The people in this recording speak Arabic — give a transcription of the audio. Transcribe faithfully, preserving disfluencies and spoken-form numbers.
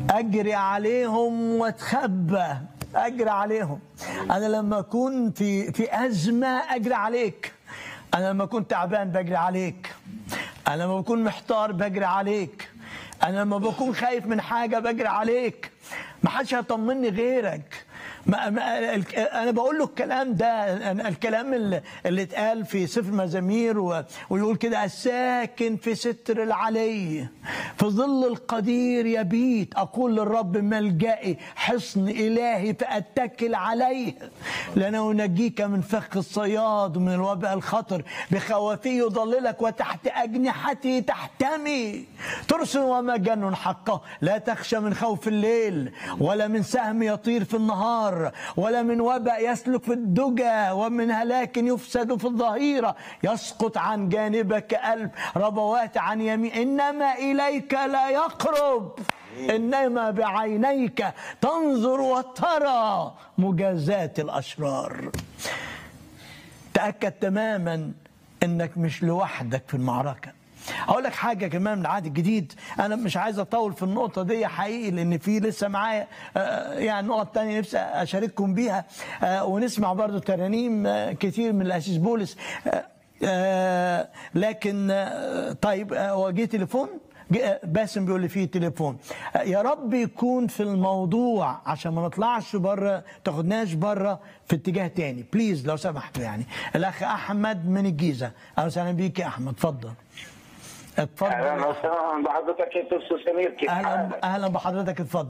اجري عليهم واتخبى، اجري عليهم. انا لما اكون في في ازمه اجري عليك، انا لما اكون تعبان بجري عليك، انا لما بكون محتار بجري عليك، انا لما بكون خايف من حاجه بجري عليك. ما حدش هيطمني غيرك. ما ما انا بقول له الكلام ده، الكلام اللي, اللي اتقال في سفر المزامير، ويقول كده: الساكن في ستر العلي في ظل القدير يبيت، اقول للرب ملجئي حصن الهي فاتكل عليه، لانه ينجيك من فخ الصياد ومن الوباء الخطر، بخوافيه يضللك وتحت اجنحته تحتمي، ترس ومجن حقه، لا تخشى من خوف الليل ولا من سهم يطير في النهار ولا من وباء يسلك في الدجى ومن هلاك يفسد في الظهيرة، يسقط عن جانبك ألف ربوات عن يمين، إنما إليك لا يقرب، إنما بعينيك تنظر وترى مجازات الأشرار. تأكد تماما إنك مش لوحدك في المعركة. اقول لك حاجه كمان من العهد الجديد، انا مش عايز اطول في النقطه دي حقيقي، لان في لسه معايا يعني نقط تانية نفسي اشارككم بيها، ونسمع برضو ترانيم كتير من الاسيس بولس. لكن طيب، هو جه تليفون باسم بيقول لي فيه تليفون. يا رب يكون في الموضوع عشان ما نطلعش بره، تاخدناش بره في اتجاه تاني، بليز لو سمحتوا. يعني الاخ احمد من الجيزه، اهلا وسهلا بيك يا احمد، اتفضل. اتفضل. اهلا وسهلا بحضرتك يا استاذ سمير، كيف اهلا حالك؟ اهلا بحضرتك، اتفضل.